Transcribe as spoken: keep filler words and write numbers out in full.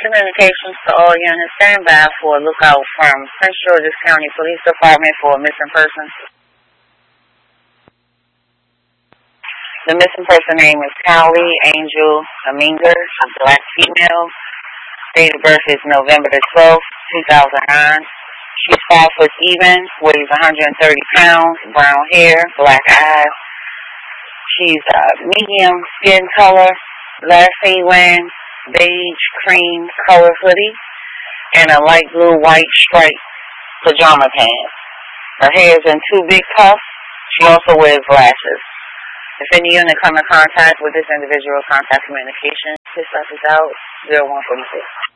Communications to all units. Stand by for a lookout from Prince George's County Police Department for a missing person. The missing person name is Callie Angel Aminga, a black female. Date of birth is November the twelfth, two thousand nine. She's five foot even, weighs one hundred thirty pounds, brown hair, black eyes. She's uh, medium skin color, lacy wearing beige cream color hoodie, and a light blue white striped pajama pants. Her hair is in two big puffs. She also wears glasses. If any unit come in contact with this individual, contact communication. This us is out, zero one four six.